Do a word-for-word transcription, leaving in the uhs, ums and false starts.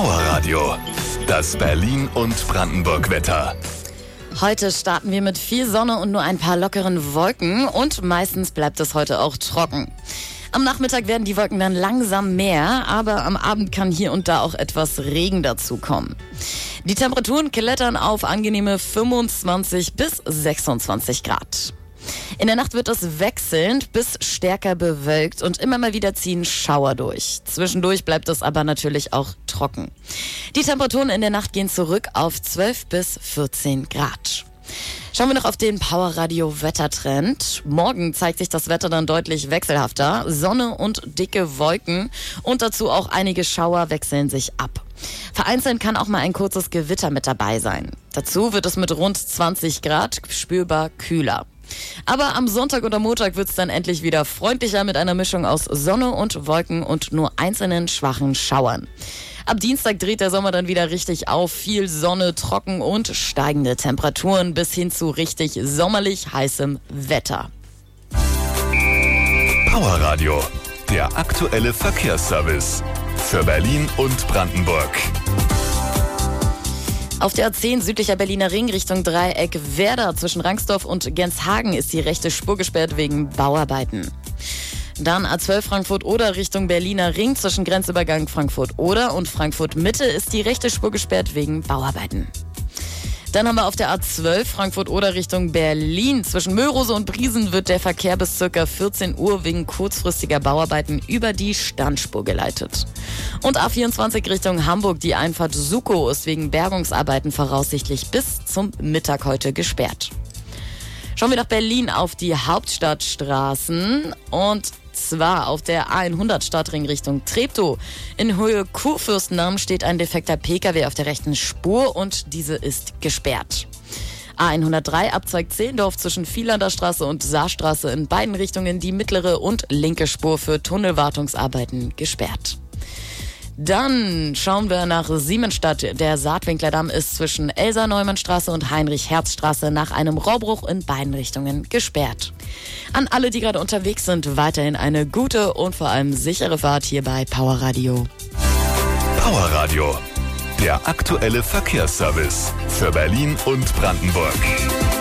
Power Radio, das Berlin- und Brandenburg-Wetter. Heute starten wir mit viel Sonne und nur ein paar lockeren Wolken und meistens bleibt es heute auch trocken. Am Nachmittag werden die Wolken dann langsam mehr, aber am Abend kann hier und da auch etwas Regen dazukommen. Die Temperaturen klettern auf angenehme fünfundzwanzig bis sechsundzwanzig Grad. In der Nacht wird es wechselnd bis stärker bewölkt und immer mal wieder ziehen Schauer durch. Zwischendurch bleibt es aber natürlich auch trocken. Die Temperaturen in der Nacht gehen zurück auf zwölf bis vierzehn Grad. Schauen wir noch auf den Power-Radio-Wettertrend. Morgen zeigt sich das Wetter dann deutlich wechselhafter. Sonne und dicke Wolken und dazu auch einige Schauer wechseln sich ab. Vereinzelt kann auch mal ein kurzes Gewitter mit dabei sein. Dazu wird es mit rund zwanzig Grad spürbar kühler. Aber am Sonntag oder Montag wird es dann endlich wieder freundlicher mit einer Mischung aus Sonne und Wolken und nur einzelnen schwachen Schauern. Ab Dienstag dreht der Sommer dann wieder richtig auf. Viel Sonne, trocken und steigende Temperaturen bis hin zu richtig sommerlich heißem Wetter. Power Radio, der aktuelle Verkehrsservice für Berlin und Brandenburg. Auf der A zehn südlicher Berliner Ring Richtung Dreieck Werder zwischen Rangsdorf und Genshagen ist die rechte Spur gesperrt wegen Bauarbeiten. Dann A zwölf Frankfurt-Oder Richtung Berliner Ring zwischen Grenzübergang Frankfurt-Oder und Frankfurt-Mitte ist die rechte Spur gesperrt wegen Bauarbeiten. Dann haben wir auf der A zwölf Frankfurt-Oder Richtung Berlin. Zwischen Möhrose und Briesen wird der Verkehr bis ca. vierzehn Uhr wegen kurzfristiger Bauarbeiten über die Standspur geleitet. Und A vierundzwanzig Richtung Hamburg, die Einfahrt Sukow ist wegen Bergungsarbeiten voraussichtlich bis zum Mittag heute gesperrt. Schauen wir nach Berlin auf die Hauptstadtstraßen und zwar auf der A hundert Stadtring Richtung Treptow. In Höhe Kurfürstendamm steht ein defekter Pkw auf der rechten Spur und diese ist gesperrt. A hundertdrei Abzweig Zehlendorf zwischen Vielander Straße und Saarstraße in beiden Richtungen die mittlere und linke Spur für Tunnelwartungsarbeiten gesperrt. Dann schauen wir nach Siemensstadt. Der Saatwinklerdamm ist zwischen Elsa-Neumann-Straße und Heinrich-Herz-Straße nach einem Rohrbruch in beiden Richtungen gesperrt. An alle, die gerade unterwegs sind, weiterhin eine gute und vor allem sichere Fahrt hier bei Power Radio. Power Radio, der aktuelle Verkehrsservice für Berlin und Brandenburg.